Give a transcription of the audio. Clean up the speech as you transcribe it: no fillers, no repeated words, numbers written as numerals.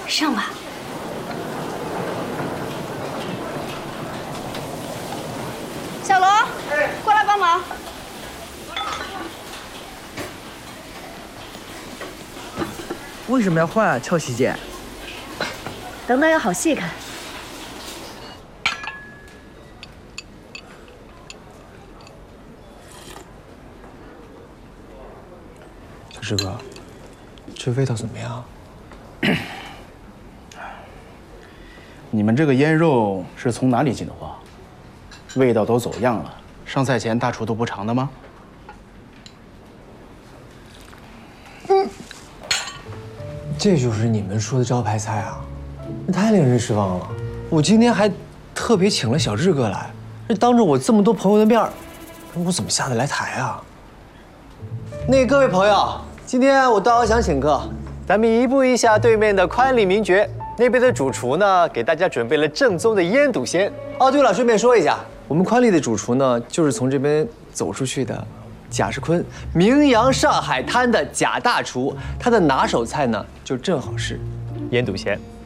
上吧。小罗，过来帮忙。 为什么要换啊，俏喜姐？ 等等有好戏看。 小志哥，这味道怎么样？ 你们这个腌肉是从哪里进的货？味道都走样了，上菜前大厨都不尝的吗？ 这就是你们说的招牌菜啊，那太令人失望了。我今天还特别请了小志哥来，这当着我这么多朋友的面儿，我怎么下得来台啊？那各位朋友，今天我大翱翔请客，咱们移步一下对面的宽里名爵，那边的主厨呢，给大家准备了正宗的腌笃鲜。哦，对了，顺便说一下，我们宽里的主厨呢，就是从这边走出去的。贾世坤，名扬上海滩的贾大厨，他的拿手菜呢，就正好是腌笃鲜。